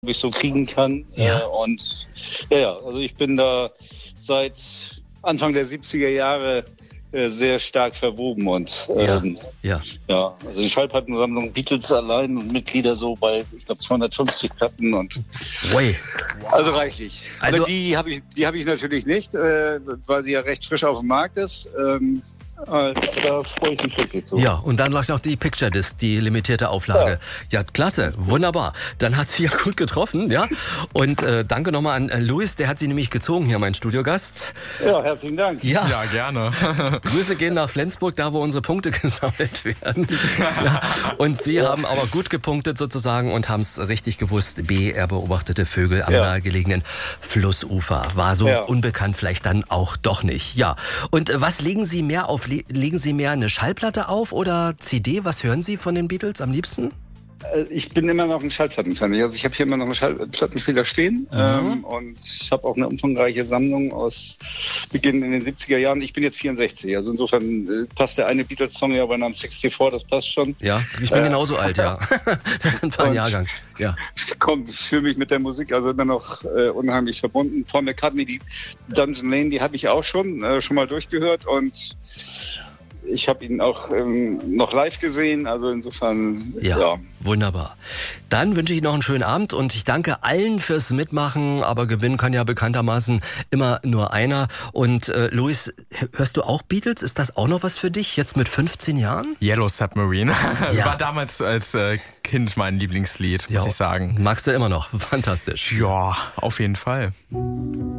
ich so kriegen kann. Ja. Und ja, also ich bin da seit Anfang der 70er Jahre sehr stark verwoben und Ja. also die Schallplattensammlung Beatles allein und Mitglieder so bei, ich glaube, 250 Platten und Ui. also reichlich. Also Aber die habe ich natürlich nicht, weil sie ja recht frisch auf dem Markt ist. Da freue ich mich wirklich so. Ja, und dann läuft noch die Picture Disc, die limitierte Auflage. Ja, klasse, wunderbar. Dann hat sie ja gut getroffen, ja. Und danke nochmal an Louis, der hat sie nämlich gezogen hier, mein Studiogast. Ja, herzlichen Dank. Ja, gerne. Grüße gehen nach Flensburg, da wo unsere Punkte gesammelt werden. Ja, und Sie haben aber gut gepunktet sozusagen und haben es richtig gewusst. B, er beobachtete Vögel am nahegelegenen Flussufer. War so unbekannt vielleicht dann auch doch nicht. Ja, und was legen Sie mehr auf? Legen Sie mehr eine Schallplatte auf oder CD? Was hören Sie von den Beatles am liebsten? Ich bin immer noch ein Schallplattenfan. Also ich habe hier immer noch einen Schallplattenspieler stehen und ich habe auch eine umfangreiche Sammlung aus Beginn in den 70er Jahren. Ich bin jetzt 64, also insofern passt der eine Beatles-Song ja bei einem 64, das passt schon. Ja, ich bin genauso alt, ja. Das ist ein paar Jahrgang. Ja. Ich fühle mich mit der Musik also immer noch unheimlich verbunden. Paul McCartney, die Dungeon Lane, die habe ich auch schon mal durchgehört und ich habe ihn auch noch live gesehen, also insofern, ja. Wunderbar. Dann wünsche ich Ihnen noch einen schönen Abend und ich danke allen fürs Mitmachen, aber gewinnen kann ja bekanntermaßen immer nur einer. Und Louis, hörst du auch Beatles? Ist das auch noch was für dich, jetzt mit 15 Jahren? Yellow Submarine war damals als Kind mein Lieblingslied, muss ich sagen. Magst du immer noch? Fantastisch. Ja, auf jeden Fall.